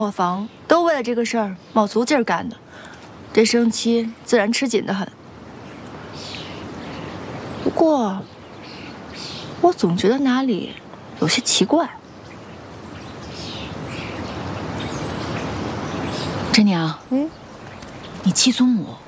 磨坊都为了这个事儿卯足劲儿干的，这生期自然吃紧得很。不过，我总觉得哪里有些奇怪。 真娘，你七祖母